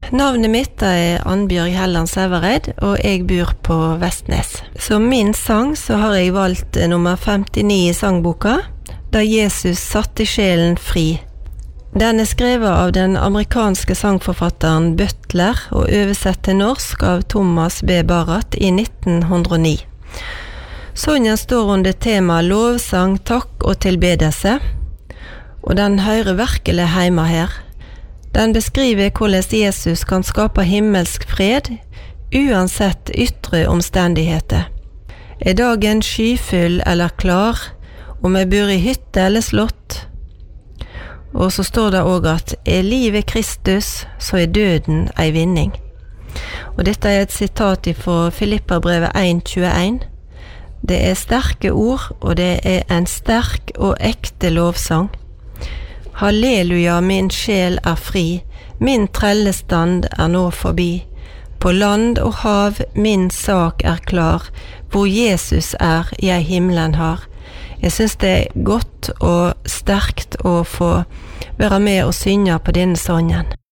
Navnet mitt er Annbjørg Helland Sævareid, og jeg bor på Vestnes. Som min sang så har jeg valgt nummer 59 i sangboka, Da Jesus satte sjelen fri. Den er skrevet av den amerikanske sangforfatteren Butler og oversett til norsk av Thomas B. Barratt i 1909. Sangen står under tema lovsang, takk og tilbedelse, og den hører virkelig hjemme her. Den beskriver hvordan Jesus kan skape himmelsk fred, uansett ytre omstendigheter. Er dagen skyfull eller klar, om jeg bor i hytte eller slott? Og så står det også at er livet Kristus, så er døden ei vinning. Og dette er et sitat fra Filippabrevet 1:21. Det er sterke ord, og det er en sterk og ekte lovsang. Halleluja, min sjel er fri, min trellestand er nå forbi. På land og hav min sak er klar, hvor Jesus er, jeg himmelen har. Jeg synes det er godt og sterkt å få være med og synge på denne sangen.